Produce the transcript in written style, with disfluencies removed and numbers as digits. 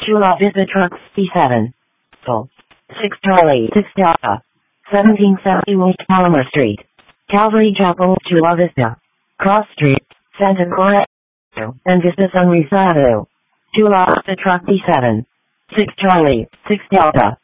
Chula Vista Truck C7. Sol. 6 Charlie 6 Delta. 1770 West Palmer Street. Calvary Chapel, Chula Vista. Cross Street, Santa Clara and Vista Sunrise Avenue. Chula Vista Truck D7. 6 Charlie 6 Delta.